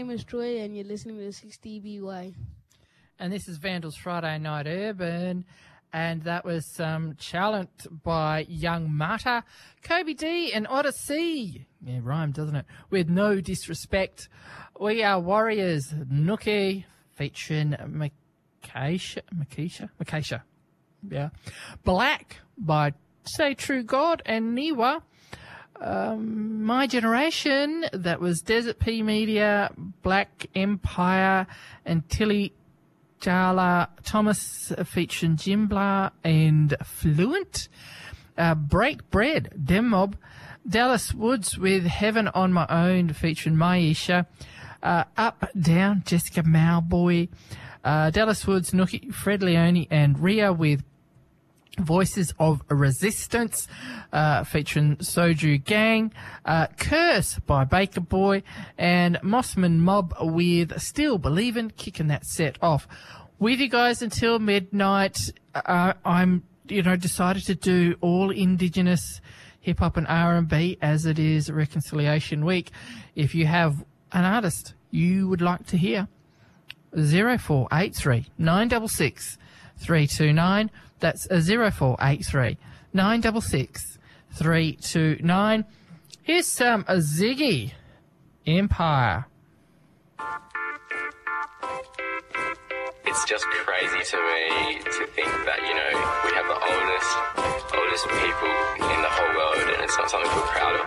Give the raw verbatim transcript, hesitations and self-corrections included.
name is Troy, and you're listening to sixty B Y. And this is Vandals Friday Night Urban. And that was some um, challenge by Young Mata, Kobe D and Odyssey. Yeah, rhyme, doesn't it? With No Disrespect. We Are Warriors, Nookie, featuring Makesha, Makesha, Makesha. Yeah. Black by Say True God and Niwa. Um, My Generation, that was Desert P Media, Black Empire, and Tilly Jala Thomas featuring Jimbla and Fluent. Uh, Break Bread, Demob. Dallas Woods with Heaven on My Own featuring Maisha. Uh, Up Down, Jessica Malboy. Uh, Dallas Woods, Nookie, Fred Leone, and Ria with Voices of Resistance, uh, featuring Soju Gang, uh, Curse by Baker Boy, and Mossman Mob with Still Believin', kicking that set off. With you guys until midnight. Uh, I'm, you know, decided to do all Indigenous hip hop and R and B as it is Reconciliation Week. If you have an artist you would like to hear, zero four eight three nine six six three two nine. That's a zero four eight three nine six six three two nine. Here's some a Ziggy Empire. It's just crazy to me to think that, you know, we have the oldest, oldest people in the whole world, and it's not something we're proud of.